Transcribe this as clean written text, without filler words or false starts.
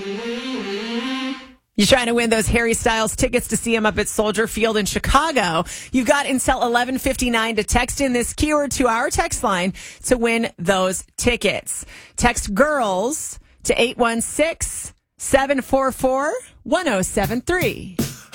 You're trying to win those Harry Styles tickets to see him up at Soldier Field in Chicago. You've got until 11:59 to text in this keyword to our text line to win those tickets. Text GIRLS to 816-744-1073.